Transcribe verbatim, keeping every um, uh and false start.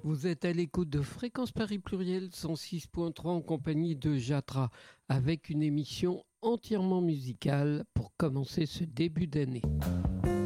Vous êtes à l'écoute de Fréquence Paris Pluriel cent six point trois en compagnie de Jatra avec une émission entièrement musicale pour commencer ce début d'année.